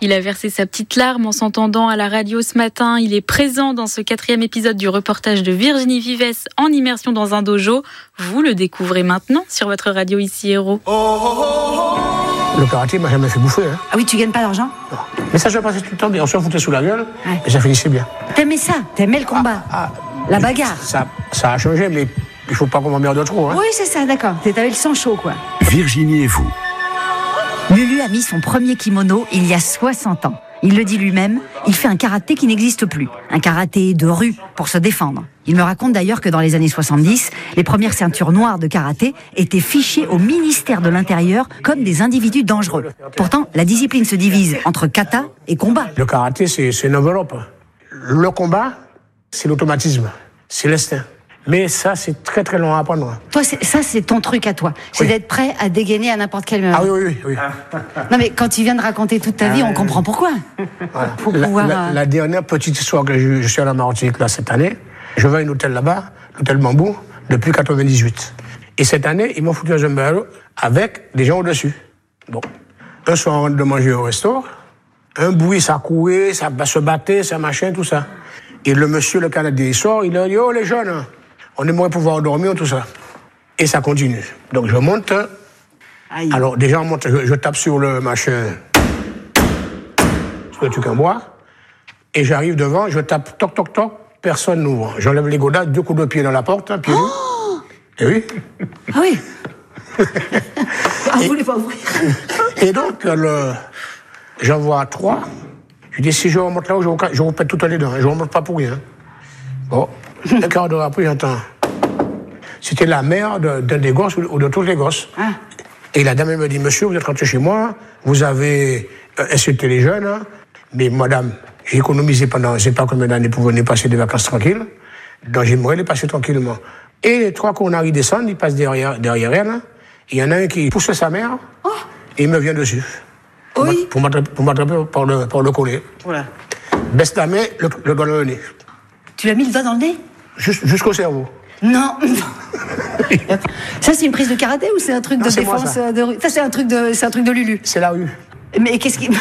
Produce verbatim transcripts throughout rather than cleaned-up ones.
Il a versé sa petite larme en s'entendant à la radio ce matin. Il est présent dans ce quatrième épisode du reportage de Virginie Vives en immersion dans un dojo. Vous le découvrez maintenant sur votre radio ici Héros. Le karaté m'a jamais fait bouffer. Hein. Ah oui, tu gagnes pas d'argent ? Non. Mais ça, je passais tout le temps bien. On se foutait sous la gueule, ouais. Et ça finissait bien. T'aimais ça ? T'aimais le combat ? ah, ah, La bagarre ? ça, ça a changé, mais il faut pas qu'on m'emmerde trop. Hein. Oui, c'est ça, d'accord. T'avais le sang chaud, quoi. Virginie et vous. Lulu a mis son premier kimono il y a soixante ans. Il le dit lui-même, il fait un karaté qui n'existe plus. Un karaté de rue pour se défendre. Il me raconte d'ailleurs que dans les années soixante-dix, les premières ceintures noires de karaté étaient fichées au ministère de l'Intérieur comme des individus dangereux. Pourtant, la discipline se divise entre kata et combat. Le karaté, c'est, c'est une enveloppe. Le combat, c'est l'automatisme, c'est l'instinct. Mais ça, c'est très très long à apprendre. Toi, c'est, ça, c'est ton truc à toi. C'est oui. D'être prêt à dégainer à n'importe quel moment. Ah oui, oui, oui. Non, mais quand tu viens de raconter toute ta vie, ah, on comprend pourquoi. Voilà. Pour la, pouvoir, la, la dernière petite histoire que je, je suis à la Martinique là, cette année, je vais à un hôtel là-bas, l'hôtel Bambou, depuis quatre-vingt-dix-huit. Et cette année, ils m'ont foutu dans un bar avec des gens au-dessus. Bon. Un soir, on rentre de manger au resto. Un bruit, ça courait, ça se battait, ça machin, tout ça. Et le monsieur, le Canadien, il sort, il a dit, oh les jeunes, on aimerait pouvoir dormir, tout ça. Et ça continue. Donc je monte. Aïe. Alors déjà, on monte, je, je tape sur le machin, sur le truc en bois. Et j'arrive devant, je tape, toc, toc, toc, personne n'ouvre. J'enlève les godats, deux coups de pied dans la porte, pieds nus. Oh et oui. Ah oui. Ah, vous voulez pas ouvrir. Et donc, le, j'en vois trois. Je dis, si je remonte là-haut, je vous, je vous pète toutes les dents. Je ne remonte pas pour rien. Bon. Un quart d'heure après, j'entends. C'était la mère de, d'un des gosses ou de tous les gosses. Ah. Et la dame, elle me dit, monsieur, vous êtes rentré chez moi, vous avez euh, insulté les jeunes, hein, mais madame, j'ai économisé pendant, je ne sais pas combien d'années pour venir passer des vacances tranquilles, donc j'aimerais les passer tranquillement. Et les trois coronaries descendent, ils passent derrière, derrière elle, il y en a un qui pousse sa mère, oh. Et il me vient dessus. Pour, oui. pour, m'attraper, pour m'attraper par le, par le collet. Voilà. Baisse la main, le, le doigt dans le nez. Tu lui as mis le doigt dans le nez ? Juste, jusqu'au cerveau. Non. Ça, c'est une prise de karaté ou c'est un truc non, de défense moi, de rue ? Ça, c'est un truc de, c'est un truc de Lulu. C'est la rue. Mais qu'est-ce qui...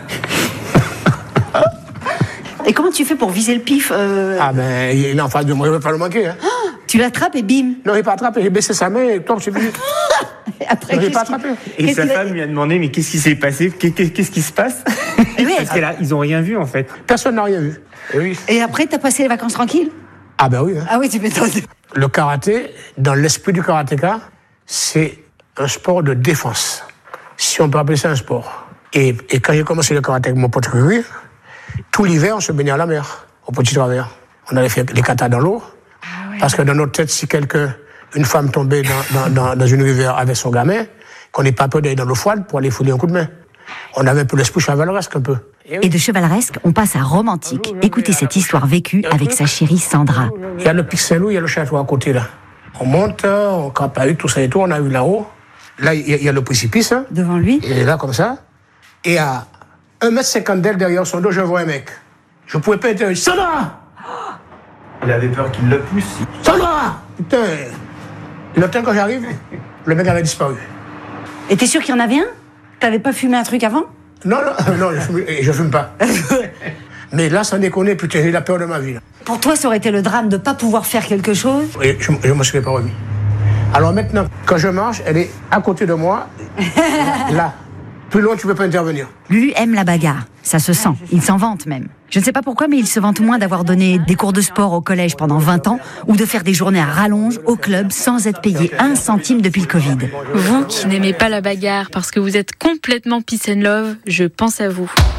Et comment tu fais pour viser le pif euh... Ah ben, il est en face de moi, il ne veut pas le manquer. Hein. Ah, tu l'attrapes et bim. Non, il n'a pas attrapé, j'ai baissé sa main et toi, c'est fini. Après, non, il n'a pas attrapé. Et sa femme lui a demandé, mais qu'est-ce qui s'est passé ? Qu'est-ce qui se passe ? Oui, parce qu'ils n'ont rien vu, en fait. Personne n'a rien vu. Et, oui. Et après, t'as passé les vacances tranquilles ? Ah ben oui. Hein. Ah oui, tu m'étonnes. Le karaté, dans l'esprit du karatéka, c'est un sport de défense. Si on peut appeler ça un sport. Et, et quand j'ai commencé le karaté avec mon pote Rui, tout l'hiver, on se baignait à la mer, au Petit Travers. On allait faire les katas dans l'eau. Ah ouais. Parce que dans notre tête, si quelqu'un, une femme tombait dans, dans, dans, dans une rivière avec son gamin, qu'on n'ait pas peur d'aller dans l'eau froide pour aller fouler un coup de main. On avait un peu l'esprit chevaleresque, un peu. Et de chevaleresque, on passe à romantique. Écoutez cette histoire vécue avec sa chérie Sandra. Il y a le Pic Saint-Loup, il y a le château à côté, là. On monte, on campagne, tout ça et tout, on a vu là-haut. Là, il y, y a le précipice. Hein. Devant lui. Il est là, comme ça. Et à un mètre cinquante d'elle, derrière son dos, je vois un mec. Je pouvais pas être... Sandra ! Il avait peur qu'il le pousse. Sandra ! Putain. Le temps quand j'arrive, le mec avait disparu. Et t'es sûr qu'il y en avait un ? T'avais pas fumé un truc avant ? Non, non, non, je fume, je fume pas. Mais là, sans déconner, putain, j'ai la peur de ma vie. Là. Pour toi, ça aurait été le drame de pas pouvoir faire quelque chose ? Et je ne me serais pas remis. Alors maintenant, quand je marche, elle est à côté de moi, là. Plus loin, tu ne peux pas intervenir. Lulu aime la bagarre, ça se sent, il s'en vante même. Je ne sais pas pourquoi, mais il se vante moins d'avoir donné des cours de sport au collège pendant vingt ans ou de faire des journées à rallonge au club sans être payé un centime depuis le Covid. Vous qui n'aimez pas la bagarre parce que vous êtes complètement peace and love, je pense à vous.